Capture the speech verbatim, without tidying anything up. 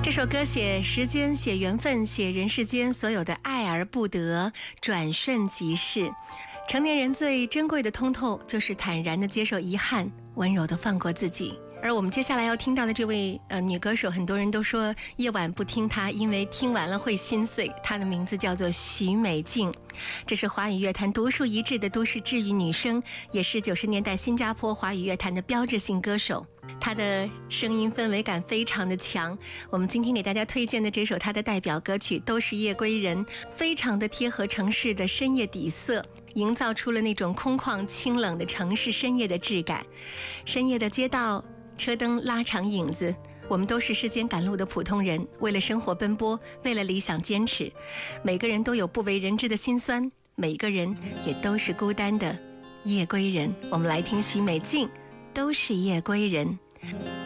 这首歌写时间，写缘分，写人世间所有的爱而不得，转瞬即逝。成年人最珍贵的通透，就是坦然地接受遗憾，温柔地放过自己。而我们接下来要听到的这位呃女歌手，很多人都说夜晚不听她，因为听完了会心碎。她的名字叫做许美静，这是华语乐坛独树一帜的都市治愈女声，也是九十年代新加坡华语乐坛的标志性歌手。她的声音氛围感非常的强，我们今天给大家推荐的这首她的代表歌曲都是夜归人，非常的贴合城市的深夜底色，营造出了那种空旷清冷的城市深夜的质感。深夜的街道，车灯拉长影子，我们都是世间赶路的普通人，为了生活奔波，为了理想坚持。每个人都有不为人知的辛酸，每个人也都是孤单的夜归人。我们来听许美静，都是夜归人。